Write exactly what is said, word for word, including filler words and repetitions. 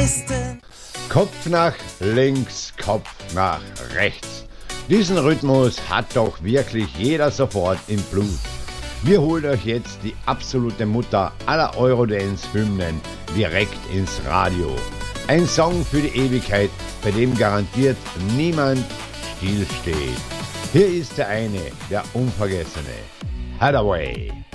Kopf nach links, Kopf nach rechts. Diesen Rhythmus hat doch wirklich jeder sofort im Blut. Wir holen euch jetzt die absolute Mutter aller Eurodance-Hymnen direkt ins Radio. Ein Song für die Ewigkeit, bei dem garantiert niemand stillsteht. Hier ist der eine, der Unvergessene. Hathaway.